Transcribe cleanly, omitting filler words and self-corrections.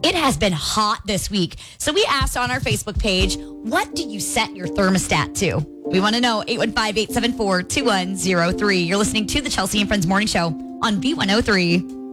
It has been hot this week. So we asked on our Facebook page, what do you set your thermostat to? We want to know. 815-874-2103. You're listening to the Chelsea and Friends Morning Show on B103.